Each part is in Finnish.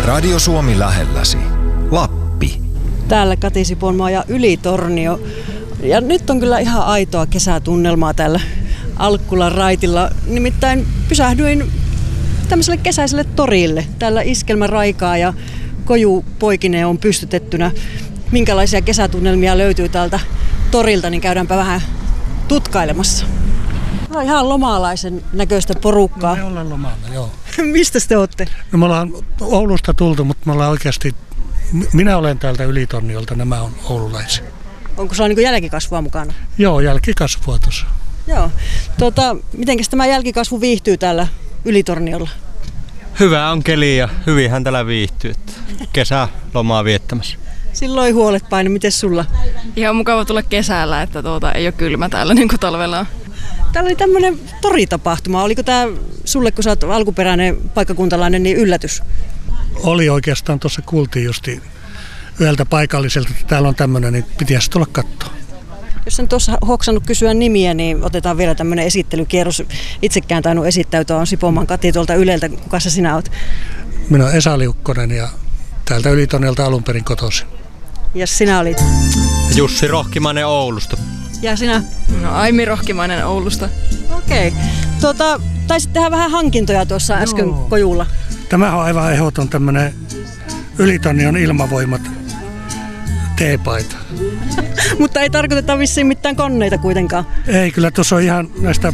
Radio Suomi lähelläsi. Lappi. Täällä Kati Sipoonmaa ja Ylitornio. Ja nyt on kyllä ihan aitoa kesätunnelmaa täällä Alkkulan raitilla. Nimittäin pysähdyin tämmöiselle kesäiselle torille. Täällä iskelmäraikaa ja kojupoikineen on pystytettynä. Minkälaisia kesätunnelmia löytyy täältä torilta, niin käydäänpä vähän tutkailemassa. No, ihan lomalaisen näköistä porukkaa. No, me ollaan lomalla, joo. Mistä te olette? No, me ollaan Oulusta tultu, mutta me ollaan oikeasti, minä olen täältä Ylitorniolta, nämä on oululaisia. Onko sulla niin jälkikasvua mukana? Joo, jälkikasvua tuossa. Joo. Mitenkäs tämä jälkikasvu viihtyy täällä Ylitorniolla? Hyvä on keli ja hyvinhän täällä viihtyy. Kesälomaa viettämässä. Silloin huolet paino. Mites sulla? Ihan mukava tulla kesällä, että ei ole kylmä täällä niin kuin talvella on. Täällä oli tämmöinen toritapahtuma. Oliko tämä sulle, kun sä oot alkuperäinen paikkakuntalainen, niin yllätys? Oli oikeastaan, tuossa kuultiin justi yhdeltä paikalliselta, että täällä on tämmöinen, niin pitäisi tulla katsoa. Jos en tuossa hoksannut kysyä nimiä, niin otetaan vielä tämmöinen esittelykierros. Itsekään tainnut esittäytyä, on Sipoonmaan Kati tuolta Yleltä. Kuka sä sinä oot? Minä olen Esa Liukkonen ja täältä Ylitorniolta alun perin kotoisin. Ja sinä olit? Jussi Rohkimainen Oulusta. Ja sinä? No, Aimi Rohkimainen Oulusta. Okei. Taisit tehdä vähän hankintoja tuossa äsken kojulla. Tämä on aivan ehdoton tämmöinen Ylitornion ilmavoimat teepaita. Mutta ei tarkoiteta vissiin mitään koneita kuitenkaan. Ei, kyllä tuossa on ihan näistä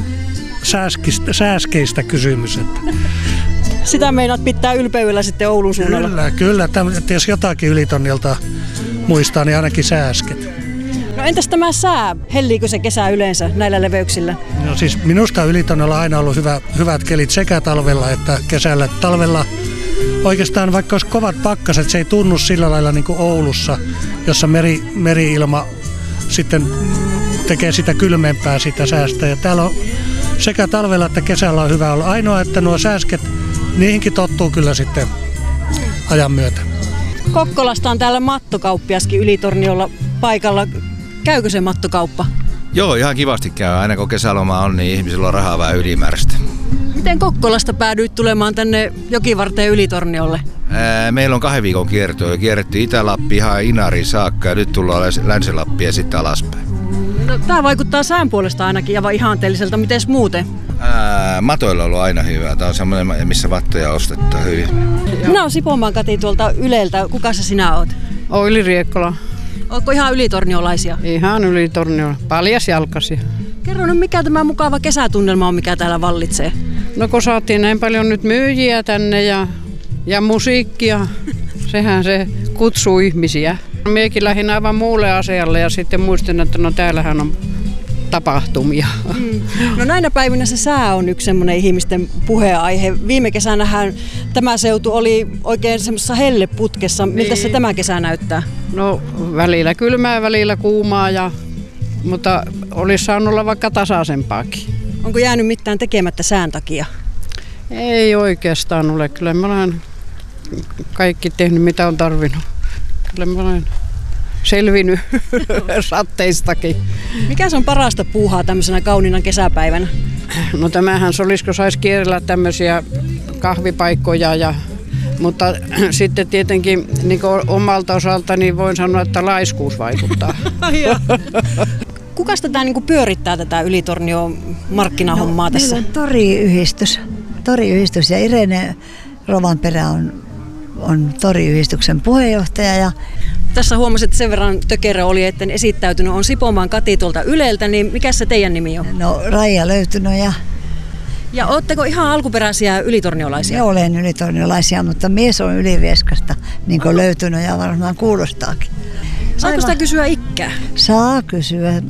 sääskeistä kysymys. Että. Sitä meinaat pitää ylpeydellä sitten Oulun suunnalla. Kyllä. Jos jotakin Ylitorniolta muistaa, niin ainakin sääsket. No entäs tämä sää? Helliikö se kesä yleensä näillä leveyksillä? No siis minusta Ylitorniolla on aina ollut hyvät kelit sekä talvella että kesällä. Talvella oikeastaan vaikka olisi kovat pakkaset, se ei tunnu sillä lailla niin kuin Oulussa, jossa meri-ilma sitten tekee sitä kylmempää sitä säästä. Ja täällä on sekä talvella että kesällä on hyvä olla. Ainoa, että nuo sääsket, niihinkin tottuu kyllä sitten ajan myötä. Kokkolasta on täällä mattokauppiaskin Ylitorniolla paikalla. Käykö se mattokauppa? Joo, ihan kivasti käy. Aina kun kesäloma on, niin ihmisillä on rahaa vähän ylimääräistä. Miten Kokkolasta päädyit tulemaan tänne Jokivarteen Ylitorniolle? Meillä on 2 viikon kiertoa. Kierrettiin Itä-Lappi ihan Inariin saakka ja nyt tullaan Länsi-Lappi ja sitten alaspäin. No, tämä vaikuttaa sään puolesta ainakin aivan ihanteelliselta. Mites muuten? Matoilla on ollut aina hyvä. Tämä on semmoinen, missä vattoja ostetaan hyvin. Minä olen Sipoonmaan Kati tuolta Yleltä. Kuka sä sinä oot? Oili Riekkola. Ootko ihan ylitorniolaisia? Ihan Ylitorniolla. Paljasjalkaisia. Kerro nyt, mikä tämä mukava kesätunnelma on, mikä täällä vallitsee? No kun saatiin näin paljon nyt myyjiä tänne ja musiikkia, sehän se kutsuu ihmisiä. Miekin lähdin aivan muulle asialle ja sitten muistin, että no täällähän on tapahtumia. No näinä päivinä se sää on yksi semmoinen ihmisten puheenaihe. Viime kesänähän tämä seutu oli oikein semmoisessa helleputkessa. Miltä se tämä kesä näyttää? No välillä kylmää, välillä kuumaa, mutta olisi saanut olla vaikka tasaisempaakin. Onko jäänyt mitään tekemättä sään takia? Ei oikeastaan ole. Kyllä mä olen kaikki tehnyt mitä on tarvinnut. Kyllä mä olen selvinnyt satteistakin. Mikä se on parasta puuhaa tämmöisenä kauniina kesäpäivänä? No tämähän se olisi, kun saisi kierrellä tämmöisiä kahvipaikkoja, mutta sitten tietenkin niin omalta osalta niin voin sanoa, että laiskuus vaikuttaa. Kukas tätä niin pyörittää tätä Ylitornion markkinahommaa tässä? Meillä on toriyhdistys ja Irene Rovanperä on toriyhdistyksen puheenjohtaja. Ja tässä huomasit, että sen verran tökerö oli, että esittäytynyt on Sipoonmaan Kati tuolta Yleltä, niin mikä se teidän nimi on? No Raija löytynyt ja ootteko ihan alkuperäisiä ylitorniolaisia? Me olen ylitorniolaisia, mutta mies on Ylivieskasta niin kuin löytynyt ja varmaan kuulostaakin. Saako sitä kysyä ikää? Saa kysyä.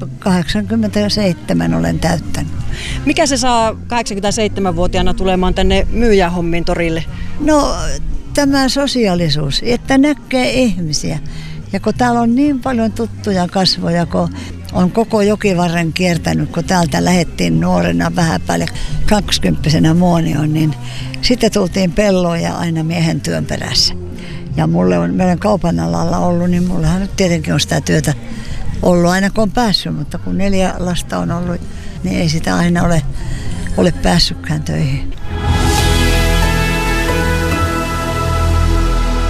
87 olen täyttänyt. Mikä se saa 87-vuotiaana tulemaan tänne myyjähommiin torille? No tämä sosiaalisuus, että näkee ihmisiä. Ja kun täällä on niin paljon tuttuja kasvoja, kun on koko Jokivarren kiertänyt, kun täältä lähdettiin nuorena vähän päälle 20-vuotiaana Muonioon, niin sitten tultiin pelloon ja aina miehen työn perässä. Ja meidän kaupan alalla ollut, niin mullahan nyt tietenkin on sitä työtä ollut aina kun on päässyt, mutta kun 4 lasta on ollut, niin ei sitä aina ole päässytkään töihin.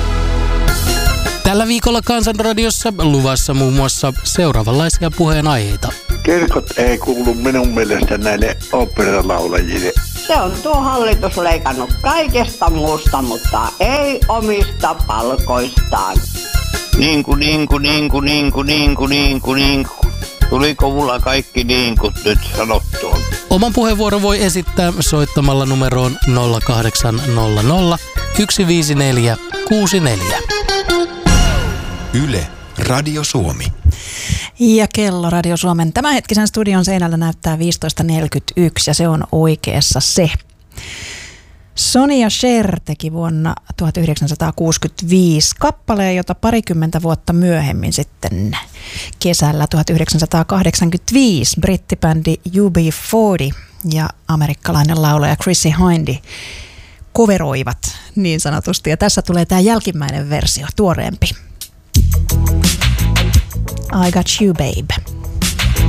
Tällä viikolla Kansanradiossa luvassa muun muassa seuraavanlaisia puheenaiheita. Kirkot ei kuulu minun mielestä näille oopperalaulajille. Se on tuo hallitus leikannut kaikesta muusta, mutta ei omista palkoistaan. Niinku. Tuliko mulla kaikki niinkut nyt sanottua? Oman puheenvuoron voi esittää soittamalla numeroon 0800 154 64. Yle, Radio Suomi. Ja kello Radio Suomen tämänhetkisen studion seinällä näyttää 15.41 ja se on oikeassa se. Sonja Cher teki vuonna 1965 kappaleen, jota parikymmentä vuotta myöhemmin sitten kesällä 1985 brittibändi UB40 ja amerikkalainen laulaja Chrissie Hynde coveroivat niin sanotusti. Ja tässä tulee tämä jälkimmäinen versio, tuoreempi. I Got You Babe.